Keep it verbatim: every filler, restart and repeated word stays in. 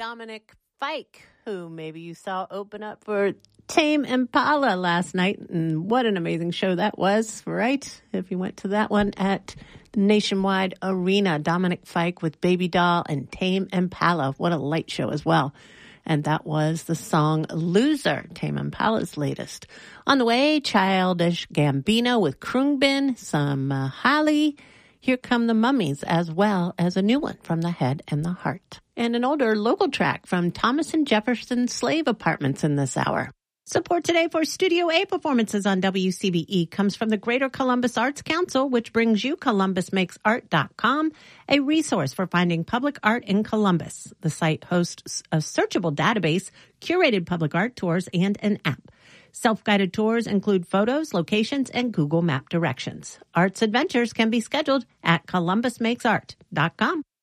Dominic Fike, who maybe you saw open up for Tame Impala last night. And what an amazing show that was, right? If you went to that one at the Nationwide Arena, Dominic Fike with Baby Doll and Tame Impala. What a light show as well. And that was the song Loser, Tame Impala's latest. On the way, Childish Gambino with Krungbin, some uh, Holly. Here Come the Mummies, as well as a new one from The Head and the Heart. And an older local track from Thomas and Jefferson Slave Apartments in this hour. Support today for Studio A performances on W C B E comes from the Greater Columbus Arts Council, which brings you Columbus Makes Art dot com, a resource for finding public art in Columbus. The site hosts a searchable database, curated public art tours, and an app. Self-guided tours include photos, locations, and Google Map directions. Arts adventures can be scheduled at Columbus Makes Art dot com.